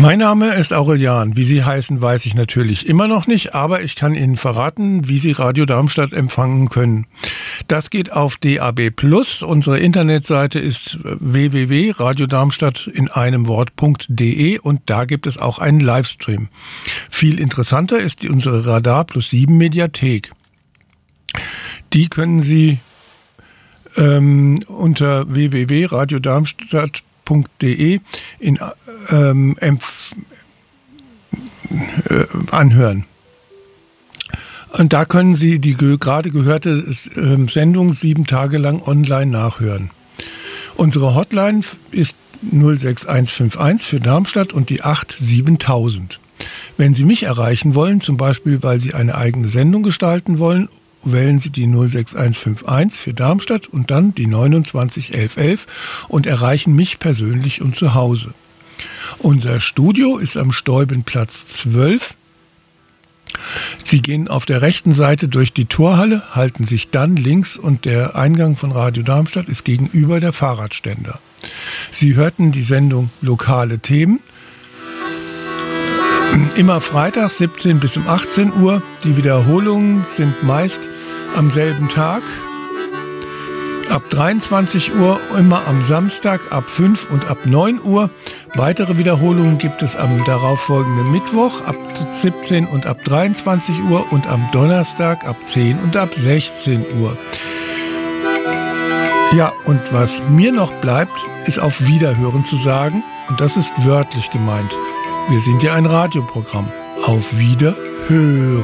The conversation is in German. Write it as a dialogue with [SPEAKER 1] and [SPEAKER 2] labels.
[SPEAKER 1] Mein Name ist Aurelian. Wie Sie heißen, weiß ich natürlich immer noch nicht, aber ich kann Ihnen verraten, wie Sie Radio Darmstadt empfangen können. Das geht auf DAB+. Unsere Internetseite ist www.radiodarmstadt in einem Wort.de und da gibt es auch einen Livestream. Viel interessanter ist unsere Radar Plus 7 Mediathek. Die können Sie unter www.radiodarmstadt.de anhören. Und da können Sie die gerade gehörte Sendung 7 Tage lang online nachhören. Unsere Hotline ist 06151 für Darmstadt und die 87000. Wenn Sie mich erreichen wollen, zum Beispiel weil Sie eine eigene Sendung gestalten wollen, wählen Sie die 06151 für Darmstadt und dann die 291111 und erreichen mich persönlich und zu Hause. Unser Studio ist am Steubenplatz 12. Sie gehen auf der rechten Seite durch die Torhalle, halten sich dann links und der Eingang von Radio Darmstadt ist gegenüber der Fahrradständer. Sie hörten die Sendung Lokale Themen. Immer Freitag 17 bis um 18 Uhr. Die Wiederholungen sind meist am selben Tag. Ab 23 Uhr, immer am Samstag ab 5 und ab 9 Uhr. Weitere Wiederholungen gibt es am darauffolgenden Mittwoch ab 17 und ab 23 Uhr und am Donnerstag ab 10 und ab 16 Uhr. Ja, und was mir noch bleibt, ist auf Wiederhören zu sagen. Und das ist wörtlich gemeint. Wir sind ja ein Radioprogramm. Auf Wiederhören.